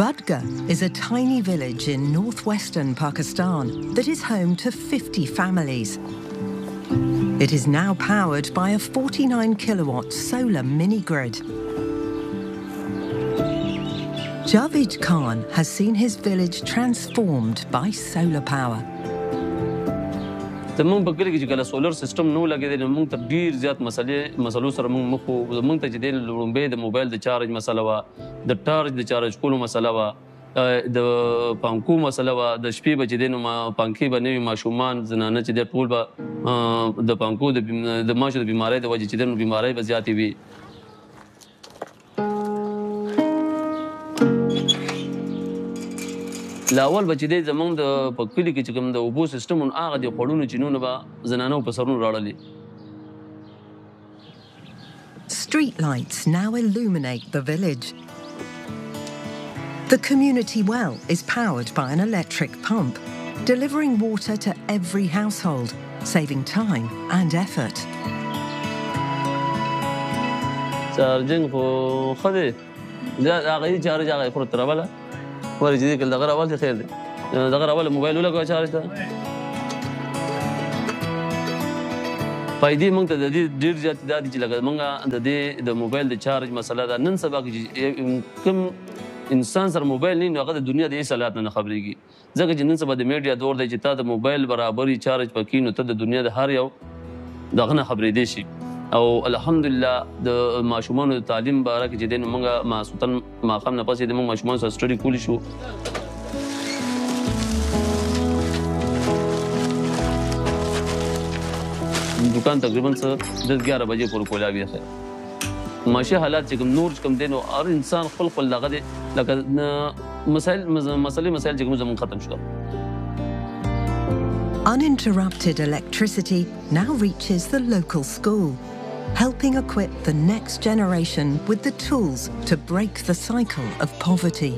Budga is a tiny village in northwestern Pakistan that is home to 50 families. It is now powered by a 49-kilowatt solar mini-grid. Javed Khan has seen his village transformed by solar power. زمونږ په کلي کې چې کله سولر سیستم نو لګېدی نو موږ ته ډېر زیات مسلو سره موږ مخ وو. زمونږ ته چې دی لومړی د موبایل د چارج مسله وه، د ټارج د چارج کولو مسله وه، د پانکو مسله وه. د شپې به چې دی نو پانکې به نه وي، ماشومان زنانه چې دی ټول به د پانکو د ماشو د بیمارۍ د وجې چې دی نو بیمارۍ به زیاتې وي. لاول به چې دی زمونږ د په کلي کې چې کوم د اوبو سیسټم هغه د خوړونو چینونه به زنانو په سرونو راړلې. Street lights now illuminate the village. The community well is powered by an electric pump, delivering water to every household, saving time and effort. چارجنګ خو ښه دی، هغه یې چارج هغه یې خو تراوله ولې چې دی که دغه راول دی خیر دی، دغه راول موبایل ولګوه چارج ته. فایدې موږ ته د دې ډېر زیاتې دا دي چې لکه موږ د دې د موبایل د چارج مسله ده. نن سبا کې چې کوم انسان سره موبایل نه وي نو هغه د دنیا د هېڅ حالات نه خبرېږي، ځکه چې نن سبا د میډیا دور دی چې تا د موبایل برابري چارج پکې نو ته د دنیا د هر یو دغه نه خبرېدی شي. او الحمدلله د ماشومانو د تعلیم باره کې چې دی نو موږ ماسوتن ماښام نه پسې د موږ ماشومانو سره سټډي کولی شو. دکان تقریبا څه 10-11 بجې پورې کولا بیا خیر. معاشي حالات چې کوم نور چې کوم دی نو هر انسان خپل دغه دی لکه مسلې چې کوم زموږ ختم شو. Uninterrupted electricity now reaches the local school, helping equip the next generation with the tools to break the cycle of poverty.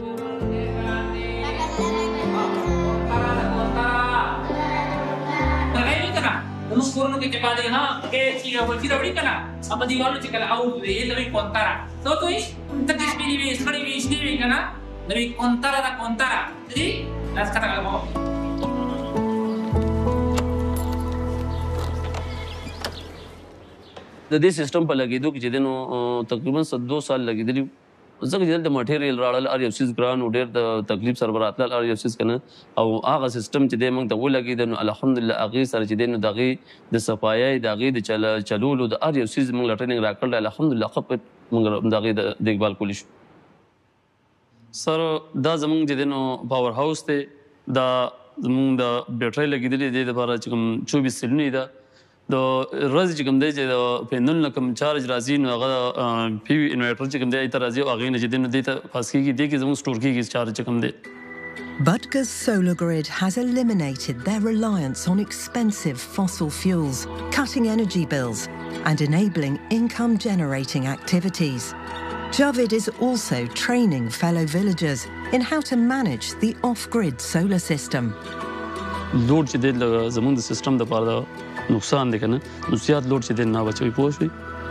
د دې سیسټم په لګېدو کې چې دی نو تقریبا 2 سال لګېدلي، ځکه چې دلته مټیریل راړل هر یو څیز ګران و، ډېر د تکلیف سره به راتلل هر یو څیز که نه. او هغه سیسټم چې دی موږ ته ولګېده نو الحمدلله هغې سره چې دی نو د هغې د صفایۍ د هغې د چلولو د هر یو څیز موږ له ټریننګ راکړل الحمدلله ښه موږ د هغې د دیکبال کولی شو. سر دا زموږ چې دی نو پاور هاوس دی، دا زموږ د بیټرۍ لګېدلې دی دپاره چې کوم 24 سلنې ده. د ورځې چې کوم دی چې د پینل نه کوم چارج راځي نو هغه پی وي انورټر چې کوم دی ته راځي او هغې نه چې دی نو دې ته پاس کېږي، دې کې زموږ سټور کېږي چارج چې کوم دی. Budga's solar grid has eliminated their reliance on expensive fossil fuels, cutting energy bills and enabling income-generating activities. Javed is also training fellow villagers in how to manage the off-grid solar system. لوډ چې دی زموږ د سیسټم دپاره نقصان دی که نه نو زیات لوډ چې دی نه بچوي پوه شوئ.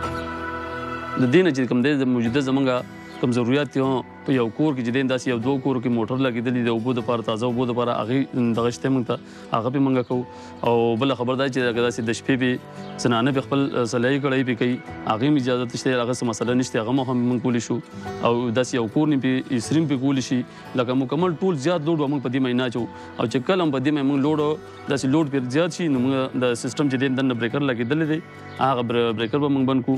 د دې نه چې کوم دی موجوده زموږ کوم ضرورت دي په یو کور کې چې دی داسې یو 2 کورو کې موټر لګېدلي د اوبو دپاره تازه اوبو دپاره هغې دغه شته موږ ته هغه پې موږ کوو. او بله خبر دا چې داسې د شپې پې زنانه پې خپل سلایي کړی پې کوي هغې هم اجازت شته، هغه څه مسله نشته، هغه هم موږ کولی شو. او داسې یو کور نه پې اسریم پې کولی شي لکه مکمل ټول زیات لوډ به موږ په دې مې نه اچوو. او چې کله هم په دې مې موږ لوډ داسې لوډ پې زیات شي نو موږ د سیسټم چې دی دننه بریکر لګېدلی دی هغه بریکر به موږ بند کړو.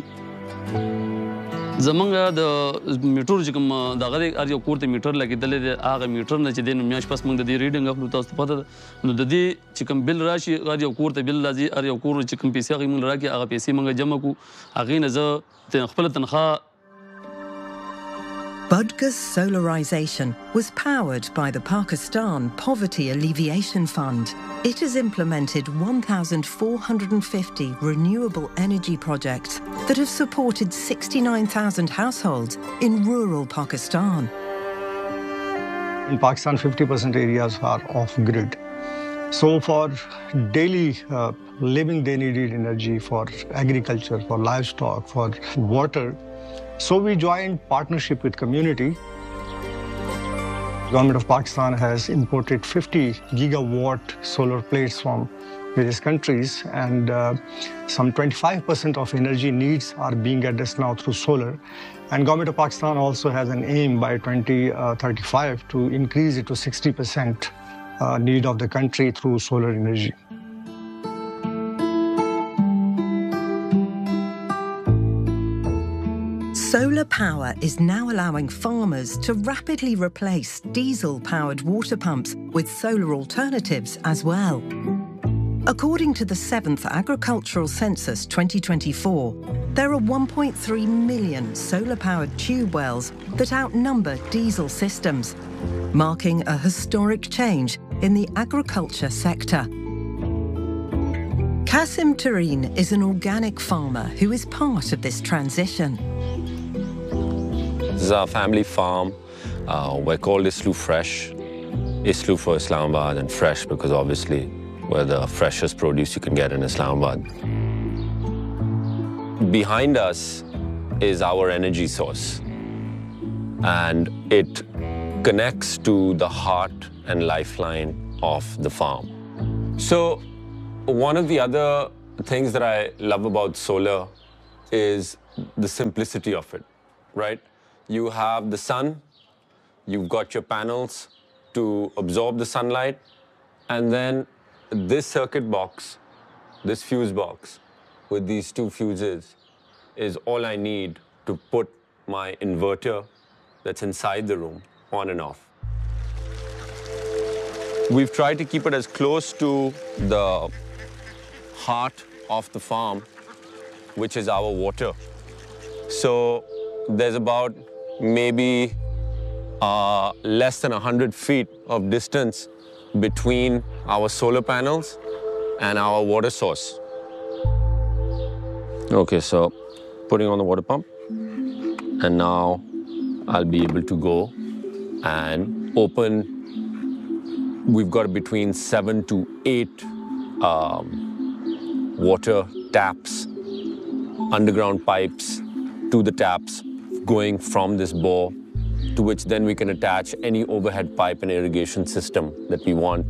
زمونږ د میټر چې کوم دغه دی هر یو کور ته میټر لګېدلی دی، هغه میټر نه چې دی نو میاشت پس موږ د دې ریډنګ اخلو. تاسو ته پته ده نو د دې چې کوم بل راشي هر یو کور ته بل راځي، هر یو کور چې کوم پیسې هغې موږ راکړي هغه پیسې موږ جمع کړو، هغې نه زه خپله تنخواه. Budga's solarization was powered by the Pakistan Poverty Alleviation Fund. It has implemented 1,450 renewable energy projects that have supported 69,000 households in rural Pakistan. In Pakistan, 50% areas are off-grid. So for daily living, they needed energy for agriculture, for livestock, for water. So we joined partnership with community. Government of Pakistan has imported 50 gigawatt solar plates from various countries, and some 25% of energy needs are being addressed now through solar. And Government of Pakistan also has an aim by 2035 to increase it to 60% need of the country through solar energy. Solar power is now allowing farmers to rapidly replace diesel-powered water pumps with solar alternatives as well. According to the 7th Agricultural Census 2024, there are 1.3 million solar-powered tube wells that outnumber diesel systems, marking a historic change in the agriculture sector. Qasim Tareen is an organic farmer who is part of this transition. This is our family farm. We're called Islu Fresh. Islu for Islamabad and Fresh because obviously we're the freshest produce you can get in Islamabad. Behind us is our energy source, and it connects to the heart and lifeline of the farm. So one of the other things that I love about solar is the simplicity of it, right? You have the sun, you've got your panels to absorb the sunlight, and then this circuit box, this fuse box with these two fuses is all I need to put my inverter that's inside the room on and off. We've tried to keep it as close to the heart of the farm, which is our water. So there's about maybe less than 100 feet of distance between our solar panels and our water source. Okay, so putting on the water pump, and now I'll be able to go and open. We've got between 7 to 8 water taps, underground pipes to the taps going from this bore, to which then we can attach any overhead pipe and irrigation system that we want.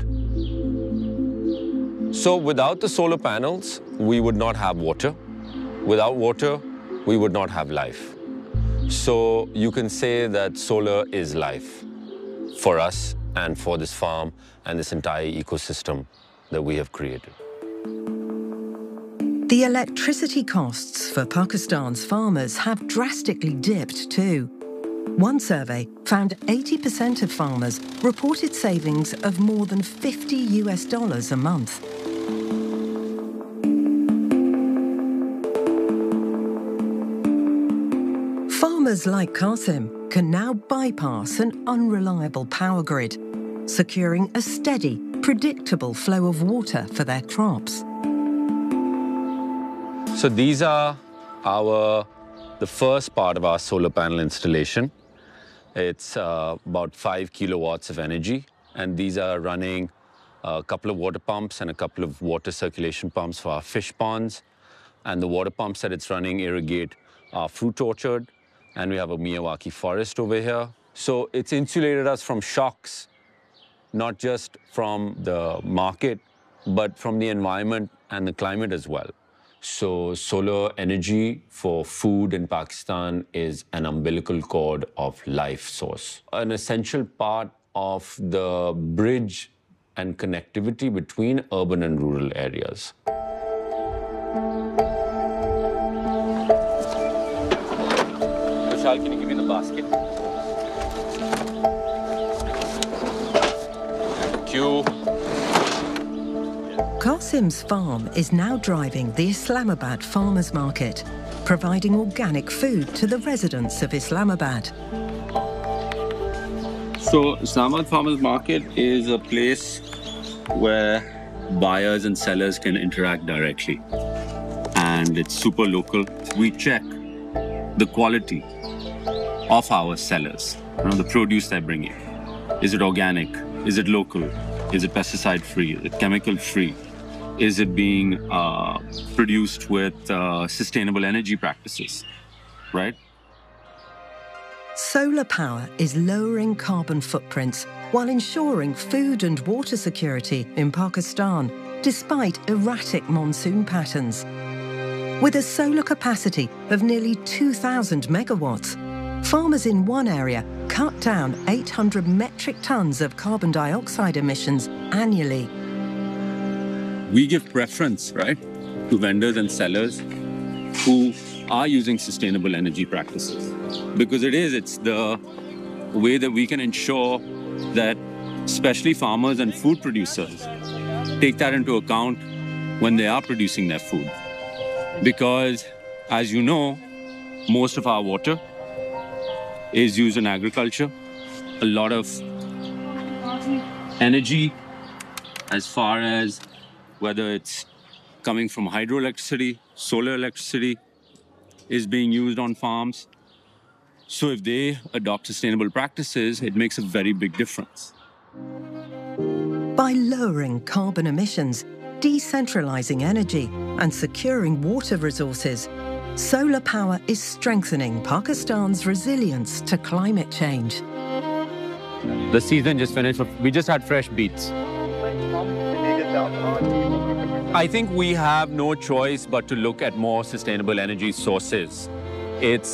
So without the solar panels, we would not have water. Without water, we would not have life. So you can say that solar is life for us and for this farm and this entire ecosystem that we have created. The electricity costs for Pakistan's farmers have drastically dipped too. One survey found 80% of farmers reported savings of more than $50 a month. Farmers like Qasim can now bypass an unreliable power grid, securing a steady, predictable flow of water for their crops. So these are the first part of our solar panel installation. It's about 5 kilowatts of energy, and these are running a couple of water pumps and a couple of water circulation pumps for our fish ponds. And the water pumps that it's running irrigate our fruit orchard, and we have a Miyawaki forest over here. So it's insulated us from shocks, not just from the market, but from the environment and the climate as well. So solar energy for food in Pakistan is an umbilical cord of life source, an essential part of the bridge and connectivity between urban and rural areas. Vishal, can you give me the basket? Thank you. Qasim's farm is now driving the Islamabad Farmers Market, providing organic food to the residents of Islamabad. So Islamabad Farmers Market is a place where buyers and sellers can interact directly. And it's super local. We check the quality of our sellers, the produce they bring in. Is it organic? Is it local? Is it pesticide-free? Is it chemical-free? Is it being produced with sustainable energy practices, right? Solar power is lowering carbon footprints while ensuring food and water security in Pakistan, despite erratic monsoon patterns. With a solar capacity of nearly 2,000 megawatts, farmers in one area cut down 800 metric tons of carbon dioxide emissions annually. We give preference, right, to vendors and sellers who are using sustainable energy practices, because it's the way that we can ensure that especially farmers and food producers take that into account when they are producing their food. Because, as you know, most of our water is used in agriculture. A lot of energy, as far as whether it's coming from hydroelectricity, solar electricity, is being used on farms. So if they adopt sustainable practices, it makes a very big difference. By lowering carbon emissions, decentralizing energy, and securing water resources, solar power is strengthening Pakistan's resilience to climate change. The season just finished. We just had fresh beets. I think we have no choice but to look at more sustainable energy sources. It's